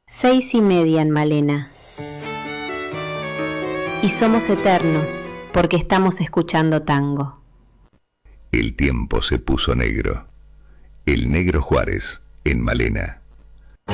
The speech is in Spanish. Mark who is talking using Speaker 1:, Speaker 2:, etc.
Speaker 1: 6:30 en Malena. Y somos eternos porque estamos escuchando tango.
Speaker 2: El tiempo se puso negro. El Negro Juárez, en Malena.